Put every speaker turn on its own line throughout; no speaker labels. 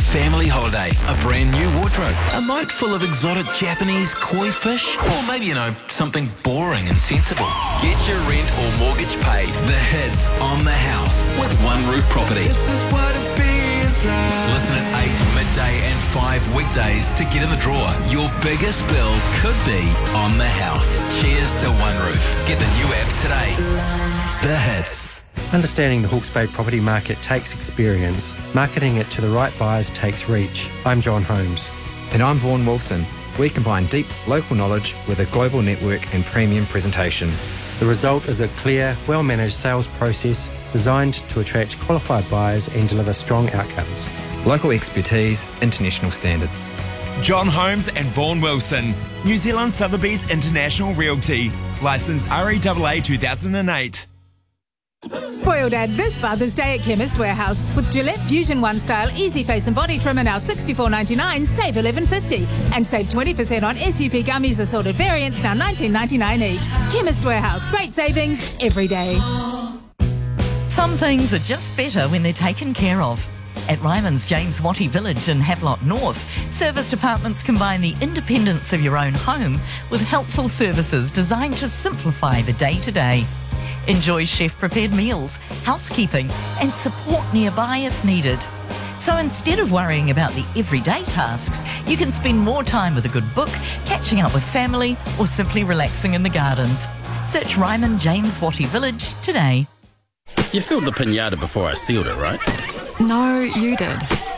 family holiday, a brand new wardrobe, a moat full of exotic Japanese koi fish, or maybe, something boring and sensible. Get your rent or mortgage paid. The hits on the house with One Roof Property.
This is what it feels like.
Listen at 8 midday and 5 weekdays to get in the draw. Your biggest bill could be on the house. Cheers to One Roof. Get the new app today. The hits.
Understanding the Hawke's Bay property market takes experience. Marketing it to the right buyers takes reach. I'm John Holmes.
And I'm Vaughan Wilson. We combine deep local knowledge with a global network and premium presentation.
The result is a clear, well-managed sales process designed to attract qualified buyers and deliver strong outcomes.
Local expertise, international standards.
John Holmes and Vaughan Wilson. New Zealand Sotheby's International Realty. Licence REAA 2008.
Spoil Dad this Father's Day at Chemist Warehouse with Gillette Fusion One Style Easy Face and Body Trimmer now $64.99, save $11.50, and save 20% on SUP Gummies Assorted Variants now $19.99 each. Chemist Warehouse, great savings every day.
Some things are just better when they're taken care of. At Ryman's James Wattie Village in Havelock North, service departments combine the independence of your own home with helpful services designed to simplify the day-to-day. Enjoy chef-prepared meals, housekeeping and support nearby if needed. So instead of worrying about the everyday tasks, you can spend more time with a good book, catching up with family or simply relaxing in the gardens. Search Ryman James Wattie Village today.
You filled the pinata before I sealed it, right?
No, you did.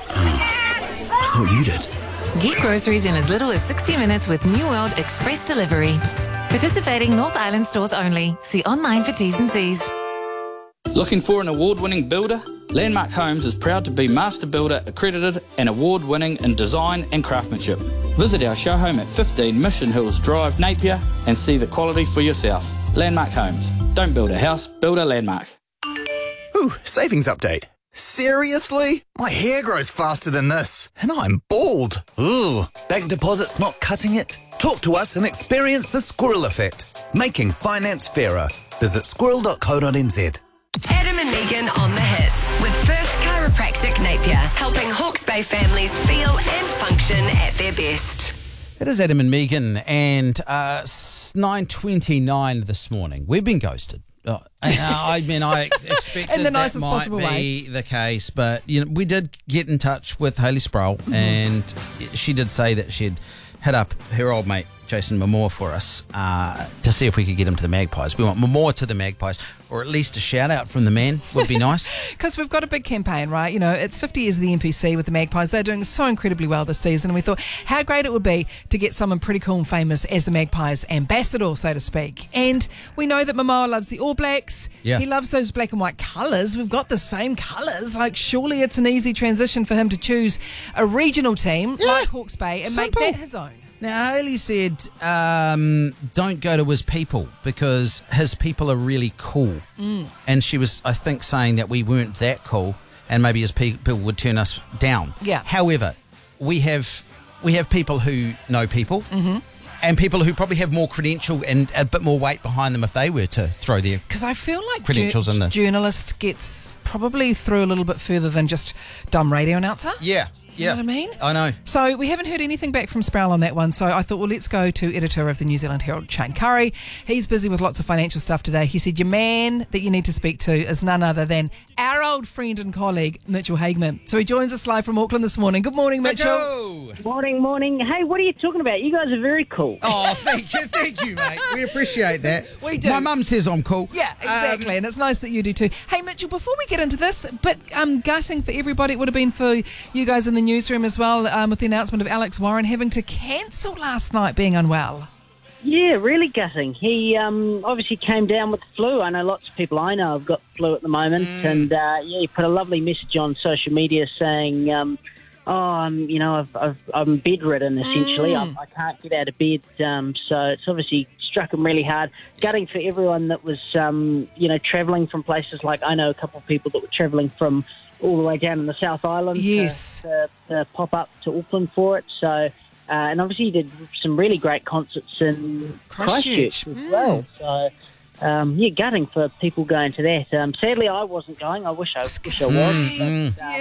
I thought you did.
Get groceries in as little as 60 minutes with New World Express Delivery. Participating North Island stores only. See online for T's and C's.
Looking for an award-winning builder? Landmark Homes is proud to be Master Builder accredited and award-winning in design and craftsmanship. Visit our show home at 15 Mission Hills Drive, Napier, and see the quality for yourself. Landmark Homes. Don't build a house, build a landmark.
Ooh, savings update. Seriously? My hair grows faster than this, and I'm bald.
Ooh, bank deposits not cutting it? Talk to us and experience the squirrel effect. Making finance fairer. Visit squirrel.co.nz.
Adam and Megan on the hits with First Chiropractic Napier, helping Hawke's Bay families feel and function at their best.
It is Adam and Megan, and 9:29 this morning. We've been ghosted. I expected
in the nicest
that might
possible
be
way.
the case, but we did get in touch with Hayley Sproul, and she did say that she'd hit up her old mate Jason Momoa for us to see if we could get him to the Magpies. We want Momoa to the Magpies, or at least a shout out from the man would be nice.
Because we've got a big campaign, right? It's 50 years of the NPC with the Magpies. They're doing so incredibly well this season, and we thought how great it would be to get someone pretty cool and famous as the Magpies ambassador, so to speak. And we know that Momoa loves the All Blacks.
Yeah.
He loves those black and white colours. We've got the same colours. Surely it's an easy transition for him to choose a regional team like Hawke's Bay and
Simple.
make that his own.
Now, Hayley said, don't go to his people because his people are really cool. And she was, I think, saying that we weren't that cool and maybe his people would turn us down.
Yeah.
However, we have people who know people and people who probably have more credential and a bit more weight behind them if they were to throw their
Because I feel like
credentials in there.
Journalist gets probably through a little bit further than just dumb radio announcer.
Yeah.
You know what I mean?
I know.
So we haven't heard anything back from Sproul on that one. So I thought, well, let's go to editor of the New Zealand Herald, Shane Curry. He's busy with lots of financial stuff today. He said, your man that you need to speak to is none other than our old friend and colleague, Mitchell Hagman. So he joins us live from Auckland this morning. Good morning, Mitchell.
Morning. Hey, what are you talking about? You guys are very cool.
Oh, thank you, mate. We appreciate that.
We do.
My mum says I'm cool.
Yeah, exactly, and it's nice that you do too. Hey, Mitchell, before we get into this, but gutting for everybody, it would have been for you guys in the newsroom as well, with the announcement of Alex Warren having to cancel last night, being unwell.
Yeah, really gutting. He obviously came down with the flu. I know lots of people I know have got the flu at the moment, and he put a lovely message on social media saying, I'm bedridden essentially. I can't get out of bed, so it's obviously struck him really hard. Gutting for everyone that was, travelling from places like, I know a couple of people that were travelling from all the way down in the South Island to pop up to Auckland for it. So, and obviously he did some really great concerts in Christchurch as well. So, gutting for people going to that. Sadly, I wasn't going. I wish I was. But,